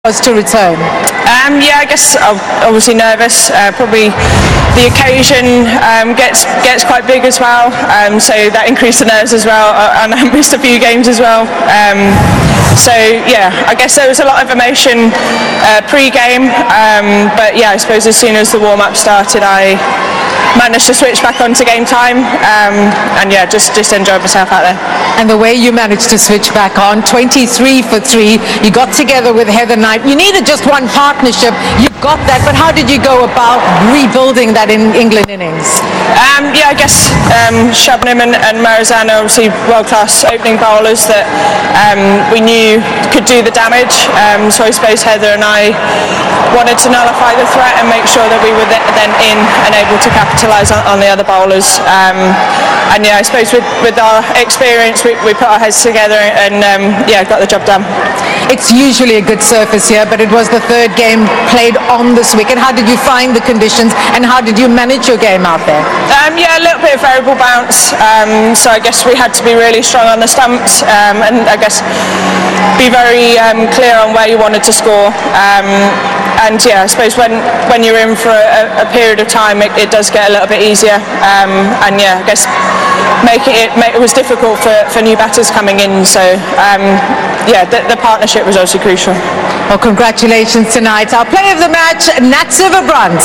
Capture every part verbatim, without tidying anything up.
was to return? Um, yeah, I guess I'm obviously nervous. Uh, probably the occasion um, gets gets quite big as well, um, so that increased the nerves as well. And I missed a few games as well. Um, so yeah, I guess there was a lot of emotion uh, pre-game, um, but yeah, I suppose as soon as the warm-up started, I managed to switch back on to game time, um, and yeah, just just enjoyed myself out there. And the way you managed to switch back on, twenty-three for three, you got together with Heather Knight. You needed just one partnership, you got that, but how did you go about rebuilding that in England innings? Um, yeah, I guess um, Shabnim and, and Marizanne are obviously world-class opening bowlers that um, we knew could do the damage, um, so I suppose Heather and I wanted to nullify the threat and make sure that we were th- then in and able to capitalise on, on the other bowlers. Um, and yeah, I suppose with, with our experience, we, we put our heads together and um, yeah, got the job done. It's usually a good surface here, but it was the third game played on this weekend. How did you find the conditions and how did you manage your game out there? Um, yeah, a little bit of variable bounce, um, so I guess we had to be really strong on the stumps um, and I guess be very um, clear on where you wanted to score. Um, and yeah, I suppose when, when you're in for a, a period of time, it, it does get a little bit easier. Um, and yeah, I guess make it, it, make, it was difficult for, for new batters coming in, so um, yeah, the, the partnership was also crucial. Well, congratulations tonight. Our player of the match, Nat Silverbrandt.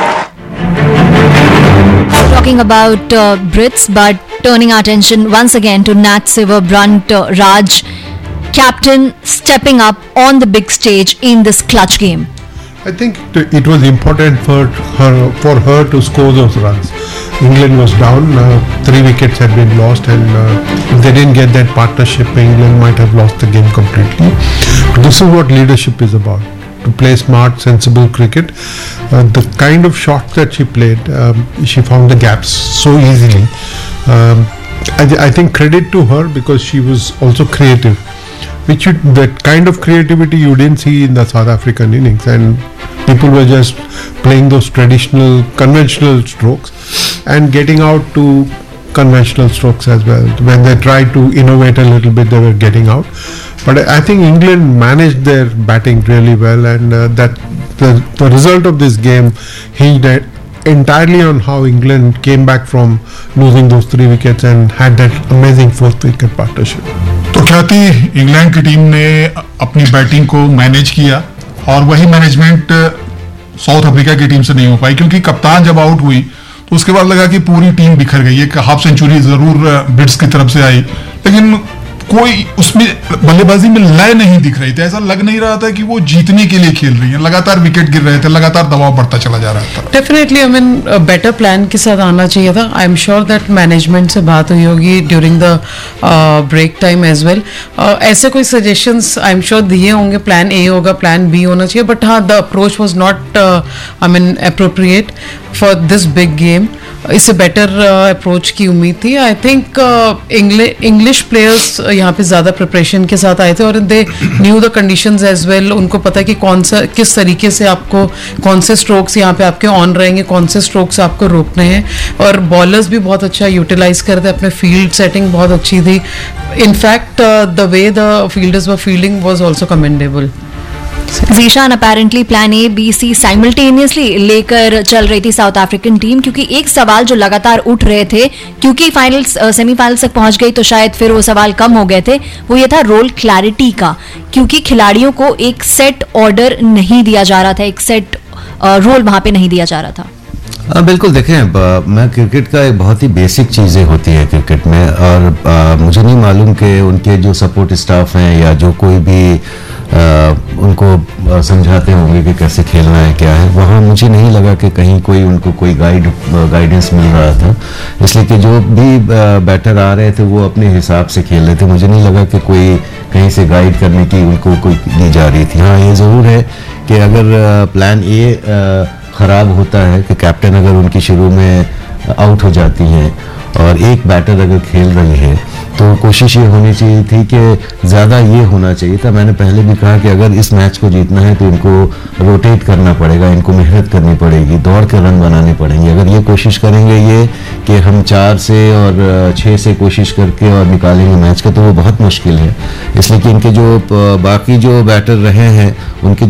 Talking about uh, Brits, but turning our attention once again to Nat Silverbrandt, uh, Raj, captain stepping up on the big stage in this clutch game. I think it was important for her for her to score those runs. England was down, uh, three wickets had been lost, and uh, if they didn't get that partnership, England might have lost the game completely. But this is what leadership is about, to play smart, sensible cricket. Uh, the kind of shots that she played, um, she found the gaps so easily. Um, I, th- I think credit to her because she was also creative, which you, that kind of creativity you didn't see in the South African innings, and people were just playing those traditional, conventional strokes and getting out to conventional strokes as well. When they tried to innovate a little bit, they were getting out. But I think England managed their batting really well, and uh, that the, the result of this game hinged at entirely on how England came back from losing those three wickets and had that amazing fourth wicket partnership. तो ख्याति England की team ने अपनी batting को manage किया और वही management south Africa की टीम से नहीं हो पाई, क्योंकि कप्तान जब आउट हुई तो उसके बाद लगा कि पूरी टीम बिखर गई। एक हाफ सेंचुरी जरूर ब्रिट्स की तरफ से आई, लेकिन कोई उसमें बल्लेबाजी में लय नहीं दिख रही थी। ऐसा लग नहीं रहा था कि वो जीतने के लिए खेल रही हैं। लगातार विकेट गिर रहे थे, लगातार दबाव बढ़ता चला जा रहा था। Definitely I mean better plan के साथ आना चाहिए था। I am sure that management से बात हुई होगी during the break time as well. ऐसे कोई सजेशंस आई एम श्योर दिए होंगे, प्लान ए होगा, प्लान बी होना चाहिए, बट हाँ the approach was not I mean appropriate for this big game. इससे बेटर अप्रोच की उम्मीद थी। आई थिंक इंग्लिश प्लेयर्स यहाँ पे ज़्यादा प्रिपरेशन के साथ आए थे और they knew the conditions as well. उनको पता है कि कौन सा किस तरीके से आपको कौन से स्ट्रोक्स यहाँ पे आपके ऑन रहेंगे, कौन से स्ट्रोक्स आपको रोकने हैं, और बॉलर्स भी बहुत अच्छा यूटिलाइज करते, अपने फील्ड सेटिंग बहुत अच्छी थी। In fact the way the fielders were fielding was also commendable. Zeeshan, apparently plan A B C simultaneously लेकर चल रही थी साउथ अफ्रीकन टीम, क्योंकि एक सवाल जो लगातार उठ रहे थे, क्योंकि फाइनल्स सेमीफाइनल्स तक पहुंच गई तो शायद फिर वो सवाल कम हो गए थे, वो ये था रोल क्लैरिटी का, क्योंकि खिलाड़ियों को एक सेट ऑर्डर नहीं दिया जा रहा था, एक सेट रोल वहां पे नहीं दिया जा रहा था। आ, बिल्कुल देखें, मैं क्रिकेट का एक बहुत ही बेसिक चीज़ें होती है क्रिकेट में, और आ, मुझे नहीं मालूम कि उनके जो सपोर्ट स्टाफ हैं या जो कोई भी आ, उनको समझाते होंगे कि कैसे खेलना है क्या है, वहाँ मुझे नहीं लगा कि कहीं कोई उनको कोई गाइड गाइडेंस मिल रहा था। इसलिए कि जो भी बैटर आ रहे थे वो अपने हिसाब से खेल रहे थे। मुझे नहीं लगा कि कोई कहीं से गाइड करने की उनको कोई दी जा रही थी। हाँ, ये ज़रूर है कि अगर प्लान ए ख़राब होता है कि कैप्टन अगर उनकी शुरू में आउट हो जाती हैं और एक बैटर अगर खेल रही है तो कोशिश ये होनी चाहिए थी कि ज़्यादा ये होना चाहिए था। मैंने पहले भी कहा कि अगर इस मैच को जीतना है तो इनको रोटेट करना पड़ेगा, इनको मेहनत करनी पड़ेगी, दौड़ के रन बनाने पड़ेंगे। अगर ये कोशिश करेंगे ये कि हम चार से और छः से कोशिश करके और निकालेंगे मैच का, तो वो बहुत मुश्किल है। इसलिए कि इनके जो बाकी जो बैटर रहे हैं उनके